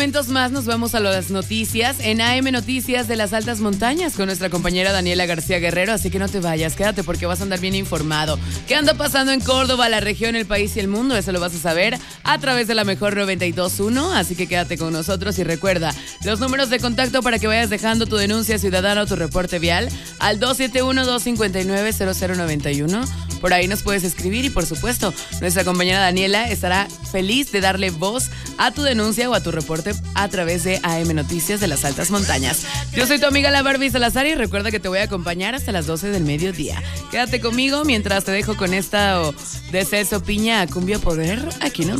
Momentos más nos vamos a las noticias en AM Noticias de las Altas Montañas con nuestra compañera Daniela García Guerrero, así que no te vayas, quédate porque vas a andar bien informado. ¿Qué anda pasando en Córdoba, la región, el país y el mundo? Eso lo vas a saber a través de la mejor 92.1, así que quédate con nosotros y recuerda los números de contacto para que vayas dejando tu denuncia ciudadana o tu reporte vial al 271-259-0091. Por ahí nos puedes escribir y por supuesto nuestra compañera Daniela estará feliz de darle voz a tu denuncia o a tu reporte a través de AM Noticias de las Altas Montañas. Yo soy tu amiga la Barbie Salazar y recuerda que te voy a acompañar hasta las 12 del mediodía. Quédate conmigo mientras te dejo con esta de Celso Piña a Cumbia Poder aquí nomás.